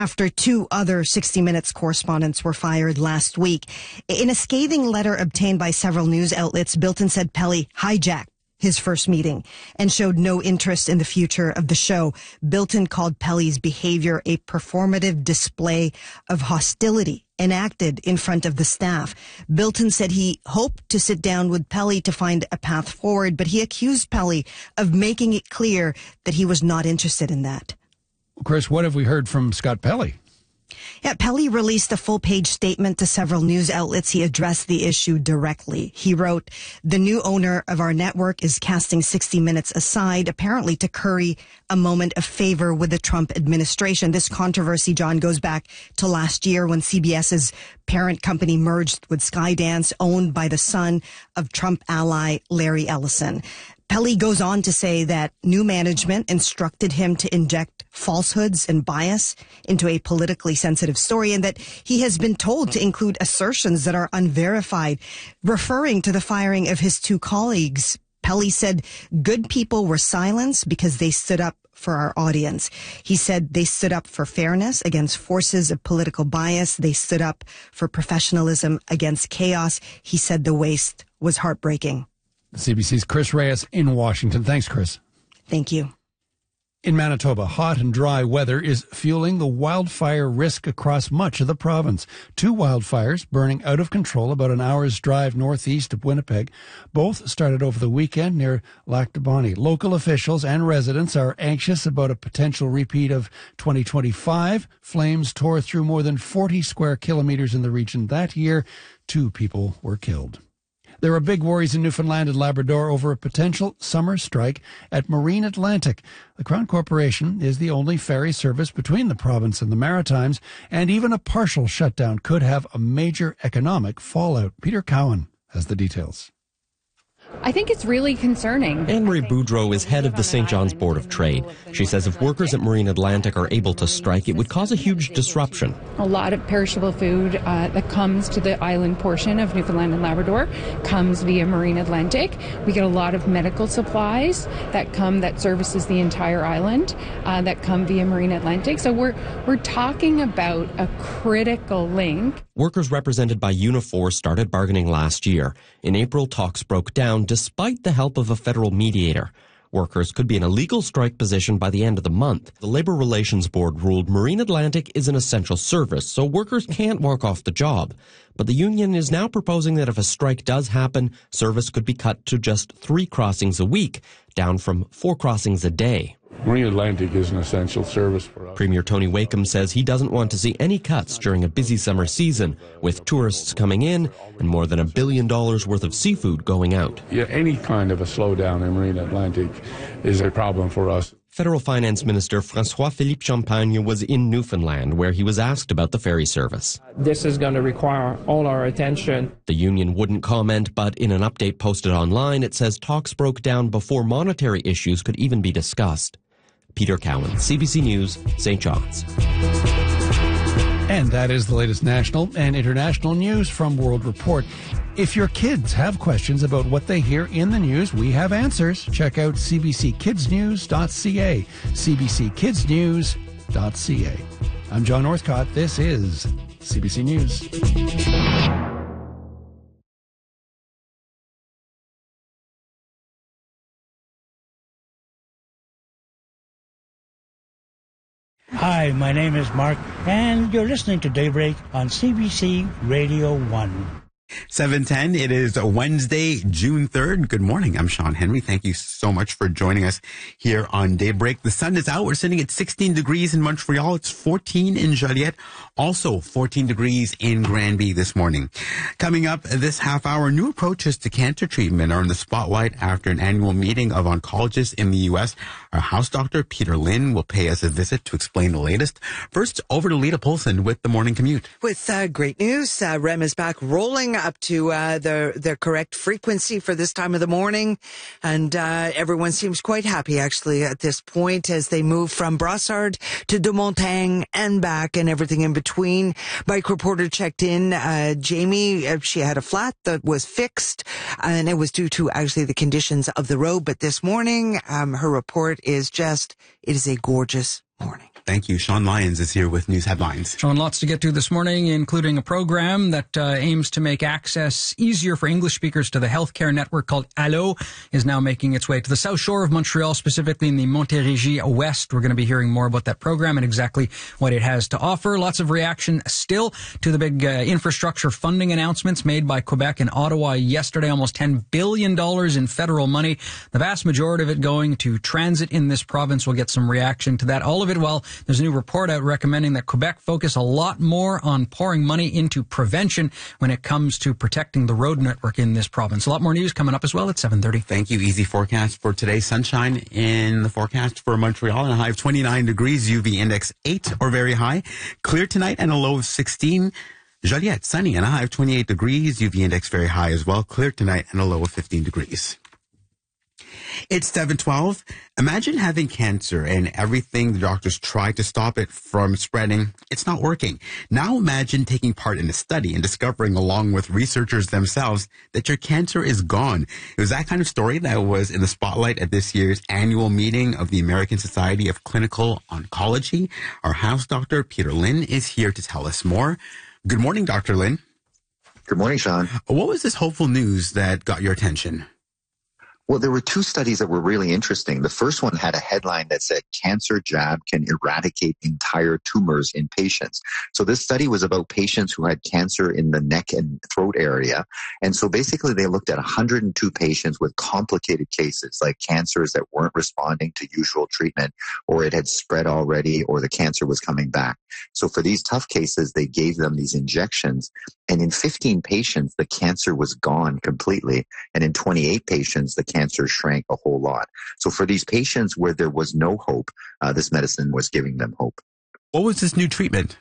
after two other 60 Minutes correspondents were fired last week. In a scathing letter obtained by several news outlets, Bilton said Pelly hijacked his first meeting and showed no interest in the future of the show. Bilton called Pelly's behavior a performative display of hostility enacted in front of the staff. Bilton said he hoped to sit down with Pelly to find a path forward, but he accused Pelly of making it clear that he was not interested in that. Chris, what have we heard from Scott Pelly? Yeah, Pelly released a full-page statement to several news outlets. He addressed the issue directly. He wrote, "The new owner of our network is casting 60 Minutes aside, apparently to curry a moment of favor with the Trump administration." This controversy, John, goes back to last year when CBS's parent company merged with Skydance, owned by the son of Trump ally Larry Ellison. Pelly goes on to say that new management instructed him to inject falsehoods and bias into a politically sensitive story, and that he has been told to include assertions that are unverified. Referring to the firing of his two colleagues, Pelly said good people were silenced because they stood up for our audience. He said they stood up for fairness against forces of political bias. They stood up for professionalism against chaos. He said the waste was heartbreaking. CBC's Chris Reyes in Washington. Thanks, Chris. Thank you. In Manitoba, hot and dry weather is fueling the wildfire risk across much of the province. Two wildfires burning out of control about an hour's drive northeast of Winnipeg. Both started over the weekend near Lac de Bonnie. Local officials and residents are anxious about a potential repeat of 2025. Flames tore through more than 40 square kilometers in the region that year. 2 people were killed. There are big worries in Newfoundland and Labrador over a potential summer strike at Marine Atlantic. The Crown Corporation is the only ferry service between the province and the Maritimes, and even a partial shutdown could have a major economic fallout. Peter Cowan has the details. I think it's really concerning. Anne-Marie Boudreau is head of the St. John's Board of Trade. She says if workers at Marine Atlantic are able to strike, it would cause a huge disruption. A lot of perishable food that comes to the island portion of Newfoundland and Labrador comes via Marine Atlantic. We get a lot of medical supplies that services the entire island that come via Marine Atlantic. So we're talking about a critical link. Workers represented by Unifor started bargaining last year. In April, talks broke down despite the help of a federal mediator. Workers could be in a legal strike position by the end of the month. The Labour Relations Board ruled Marine Atlantic is an essential service, so workers can't walk off the job. But the union is now proposing that if a strike does happen, service could be cut to just 3 crossings a week, down from 4 crossings a day. Marine Atlantic is an essential service for us. Premier Tony Wakeham says he doesn't want to see any cuts during a busy summer season, with tourists coming in and more than $1 billion worth of seafood going out. Yeah, any kind of a slowdown in Marine Atlantic is a problem for us. Federal Finance Minister François-Philippe Champagne was in Newfoundland, where he was asked about the ferry service. This is going to require all our attention. The union wouldn't comment, but in an update posted online, it says talks broke down before monetary issues could even be discussed. Peter Cowan, CBC News, St. John's. And that is the latest national and international news from World Report. If your kids have questions about what they hear in the news, we have answers. Check out cbckidsnews.ca, cbckidsnews.ca. I'm John Northcott. This is CBC News. Hi, my name is Mark, and you're listening to Daybreak on CBC Radio 1. 7:10. It is Wednesday, June 3rd. Good morning. I'm Sean Henry. Thank you so much for joining us here on Daybreak. The sun is out. We're sitting at 16 degrees in Montreal. It's 14 in Joliette. Also 14 degrees in Granby this morning. Coming up this half hour, new approaches to cancer treatment are in the spotlight after an annual meeting of oncologists in the U.S. Our house doctor, Peter Lynn, will pay us a visit to explain the latest. First, over to Lita Polson with the Morning Commute. With great news, REM is back rolling up to the correct frequency for this time of the morning, and everyone seems quite happy actually at this point as they move from Brossard to De Montagne and back and everything in between. Bike reporter checked in. Jamie, she had a flat that was fixed, and it was due to actually the conditions of the road. But this morning, her report is just, it is a gorgeous morning. Thank you. Sean Lyons is here with news headlines. Sean, lots to get to this morning, including a program that aims to make access easier for English speakers to the healthcare network called Allo is now making its way to the South Shore of Montreal, specifically in the Montérégie West. We're going to be hearing more about that program and exactly what it has to offer. Lots of reaction still to the big infrastructure funding announcements made by Quebec and Ottawa yesterday. Almost $10 billion in federal money, the vast majority of it going to transit in this province. We'll get some reaction to that. All of it, well, there's a new report out recommending that Quebec focus a lot more on pouring money into prevention when it comes to protecting the road network in this province. A lot more news coming up as well at 7:30. Thank you. Easy forecast for today. Sunshine in the forecast for Montreal and a high of 29 degrees, UV index 8 or very high. Clear tonight and a low of 16. Joliette, sunny and a high of 28 degrees, UV index very high as well. Clear tonight and a low of 15 degrees. It's 7:12. Imagine having cancer and everything the doctors try to stop it from spreading. It's not working. Now imagine taking part in a study and discovering, along with researchers themselves, that your cancer is gone. It was that kind of story that was in the spotlight at this year's annual meeting of the American Society of Clinical Oncology. Our house doctor, Peter Lin, is here to tell us more. Good morning, Dr. Lin. Good morning, Sean. What was this hopeful news that got your attention? Well, there were two studies that were really interesting. The first one had a headline that said, "Cancer jab can eradicate entire tumors in patients." So this study was about patients who had cancer in the neck and throat area. And so basically they looked at 102 patients with complicated cases, like cancers that weren't responding to usual treatment, or it had spread already, or the cancer was coming back. So for these tough cases, they gave them these injections. And in 15 patients, the cancer was gone completely. And in 28 patients, the cancer shrank a whole lot. So for these patients where there was no hope, this medicine was giving them hope. What was this new treatment?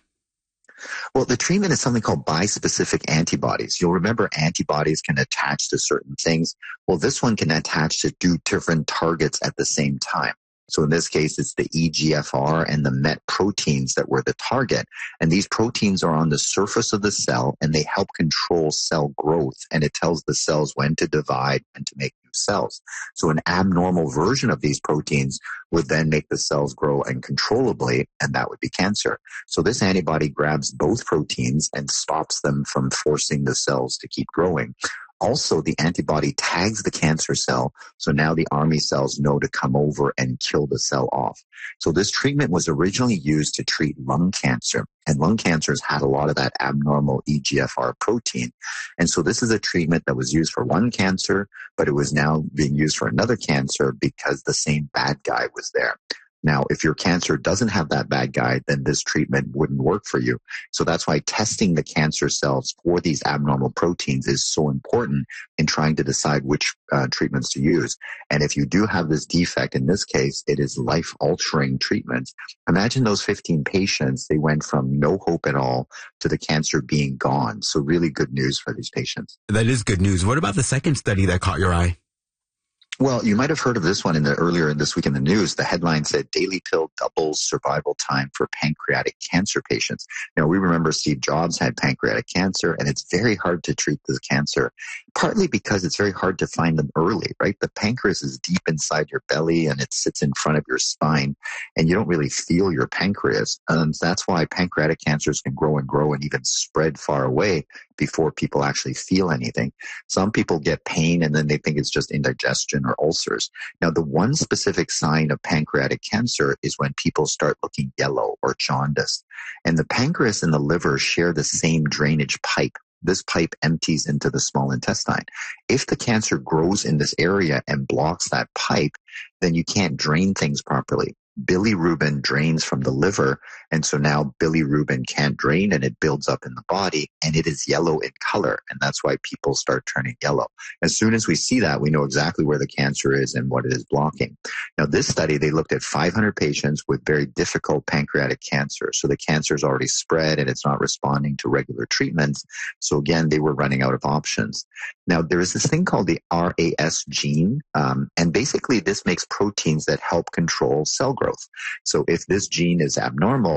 Well, the treatment is something called bispecific antibodies. You'll remember antibodies can attach to certain things. Well, this one can attach to two different targets at the same time. So in this case, it's the EGFR and the MET proteins that were the target. And these proteins are on the surface of the cell, and they help control cell growth. And it tells the cells when to divide and to make new cells. So an abnormal version of these proteins would then make the cells grow uncontrollably, and that would be cancer. So this antibody grabs both proteins and stops them from forcing the cells to keep growing. Also, the antibody tags the cancer cell, so now the army cells know to come over and kill the cell off. So this treatment was originally used to treat lung cancer, and lung cancers had a lot of that abnormal EGFR protein. And so this is a treatment that was used for lung cancer, but it was now being used for another cancer because the same bad guy was there. Now, if your cancer doesn't have that bad guy, then this treatment wouldn't work for you. So that's why testing the cancer cells for these abnormal proteins is so important in trying to decide which treatments to use. And if you do have this defect, in this case, it is life-altering treatments. Imagine those 15 patients, they went from no hope at all to the cancer being gone. So really good news for these patients. That is good news. What about the second study that caught your eye? Well, you might have heard of this one earlier this week in the news. The headline said, "Daily pill doubles survival time for pancreatic cancer patients." You know, we remember Steve Jobs had pancreatic cancer, and it's very hard to treat this cancer, partly because it's very hard to find them early, right? The pancreas is deep inside your belly, and it sits in front of your spine, and you don't really feel your pancreas. And that's why pancreatic cancers can grow and grow and even spread far away before people actually feel anything. Some people get pain, and then they think it's just indigestion or ulcers. Now, the one specific sign of pancreatic cancer is when people start looking yellow or jaundiced. And the pancreas and the liver share the same drainage pipe. This pipe empties into the small intestine. If the cancer grows in this area and blocks that pipe, then you can't drain things properly. Bilirubin drains from the liver, and so now bilirubin can't drain, and it builds up in the body, and it is yellow in color, and that's why people start turning yellow. As soon as we see that, we know exactly where the cancer is and what it is blocking. Now, this study, they looked at 500 patients with very difficult pancreatic cancer. So the cancer is already spread, and it's not responding to regular treatments. So again, they were running out of options. Now, there is this thing called the RAS gene, and basically this makes proteins that help control cell growth. So if this gene is abnormal,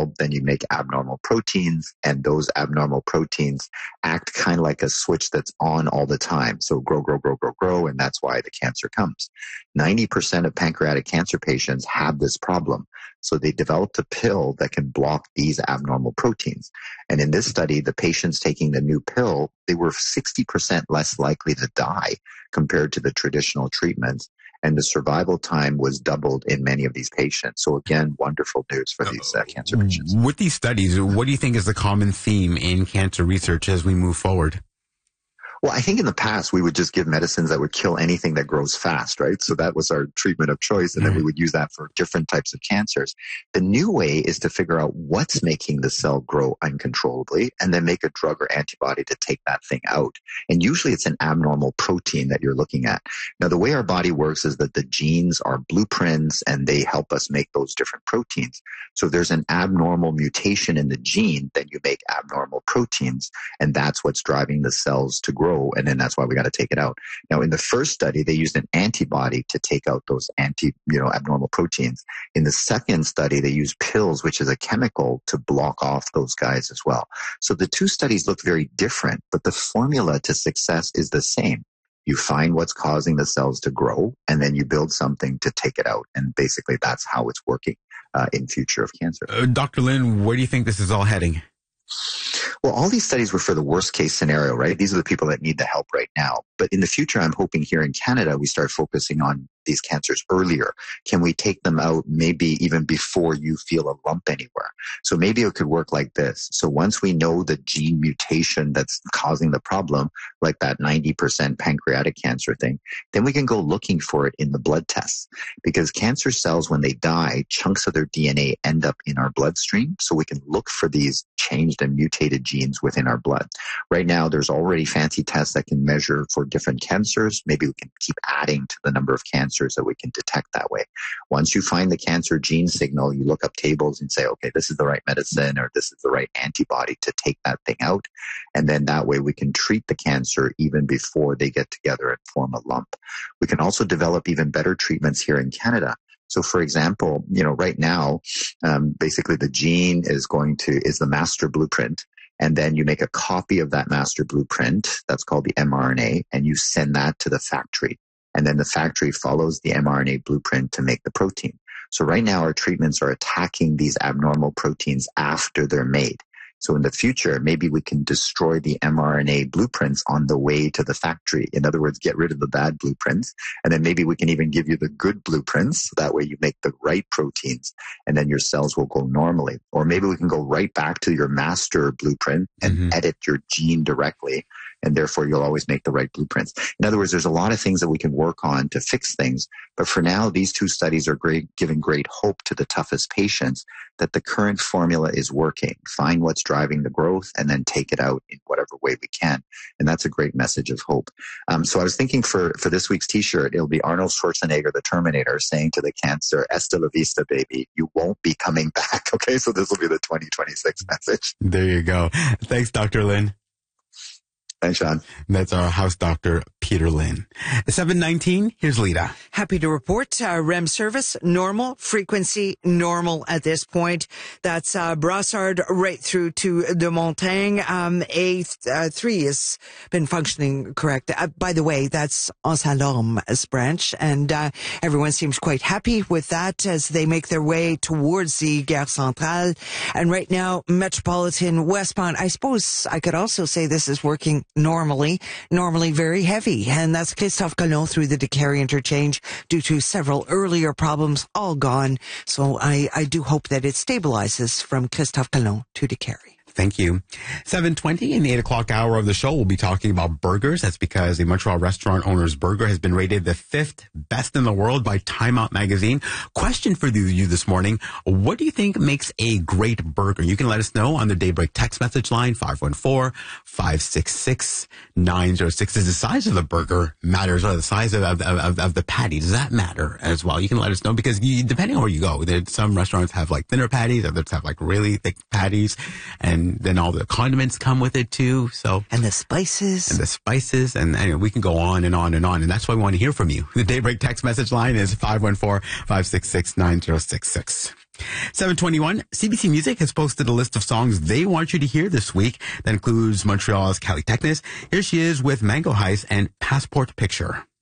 abnormal, then you make abnormal proteins, and those abnormal proteins act kind of like a switch that's on all the time. So grow, and that's why the cancer comes. 90% of pancreatic cancer patients have this problem. So they developed a pill that can block these abnormal proteins. And in this study, the patients taking the new pill, they were 60% less likely to die compared to the traditional treatments. And the survival time was doubled in many of these patients. So again, wonderful news for these cancer patients. With these studies, what do you think is the common theme in cancer research as we move forward? Well, I think in the past, we would just give medicines that would kill anything that grows fast, right? So that was our treatment of choice. And then we would use that for different types of cancers. The new way is to figure out what's making the cell grow uncontrollably and then make a drug or antibody to take that thing out. And usually it's an abnormal protein that you're looking at. Now, the way our body works is that the genes are blueprints and they help us make those different proteins. So if there's an abnormal mutation in the gene, then you make abnormal proteins. And that's what's driving the cells to grow. And then that's why we got to take it out. Now, in the first study, they used an antibody to take out those abnormal proteins. In the second study, they used pills, which is a chemical, to block off those guys as well. So the two studies look very different, but the formula to success is the same. You find what's causing the cells to grow, and then you build something to take it out. And basically, that's how it's working in future of cancer. Dr. Lin, where do you think this is all heading? Well, all these studies were for the worst case scenario, right? These are the people that need the help right now. But in the future, I'm hoping here in Canada, we start focusing on these cancers earlier. Can we take them out maybe even before you feel a lump anywhere? So maybe it could work like this. So once we know the gene mutation that's causing the problem, like that 90% pancreatic cancer thing, then we can go looking for it in the blood tests. Because cancer cells, when they die, chunks of their DNA end up in our bloodstream. So we can look for these changed and mutated genes within our blood. Right now, there's already fancy tests that can measure for different cancers. Maybe we can keep adding to the number of cancers that we can detect that way. Once you find the cancer gene signal, you look up tables and say, okay, this is the right medicine or this is the right antibody to take that thing out. And then that way we can treat the cancer even before they get together and form a lump. We can also develop even better treatments here in Canada. So for example, right now, basically the gene is the master blueprint. And then you make a copy of that master blueprint. That's called the mRNA. And you send that to the factory. And then the factory follows the mRNA blueprint to make the protein. So right now our treatments are attacking these abnormal proteins after they're made. So in the future, maybe we can destroy the mRNA blueprints on the way to the factory. In other words, get rid of the bad blueprints. And then maybe we can even give you the good blueprints. So that way you make the right proteins and then your cells will go normally. Or maybe we can go right back to your master blueprint and edit your gene directly. And therefore you'll always make the right blueprints. In other words, there's a lot of things that we can work on to fix things. But for now, these two studies are giving great hope to the toughest patients that the current formula is working. Find what's driving the growth and then take it out in whatever way we can. And that's a great message of hope. So I was thinking for this week's t-shirt, it'll be Arnold Schwarzenegger, the Terminator, saying to the cancer, "Hasta la vista, baby. You won't be coming back." Okay, so this will be the 2026 message. There you go. Thanks, Dr. Lin. Thanks, Sean. That's our house doctor, Peter Lin. 7:19, here's Lita. Happy to report REM service, normal, frequency, normal at this point. That's Brassard right through to De Montagne. A3 has been functioning correct. By the way, that's Anse-Lorme's branch, and everyone seems quite happy with that as they make their way towards the Gare Centrale. And right now, Metropolitan westbound, I suppose I could also say this is working normally very heavy. And that's Christophe Colomb through the Décarie interchange due to several earlier problems, all gone. So I do hope that it stabilizes from Christophe Colomb to Décarie. Thank you. 7:20 in the 8 o'clock hour of the show, we'll be talking about burgers. That's because the Montreal restaurant owner's burger has been rated the 5th best in the world by Time Out magazine. Question for you this morning. What do you think makes a great burger? You can let us know on the Daybreak text message line, 514-566-906. Does the size of the burger matters, or the size of the patty? Does that matter as well? You can let us know because depending on where you go, some restaurants have like thinner patties, others have like really thick patties, and then all the condiments come with it too. And the spices. And anyway, we can go on and on and on. And that's why we want to hear from you. The Daybreak text message line is 514-566-9066. 7:21, CBC Music has posted a list of songs they want you to hear this week. That includes Montreal's Callie Technis. Here she is with Mango Heist and Passport Picture.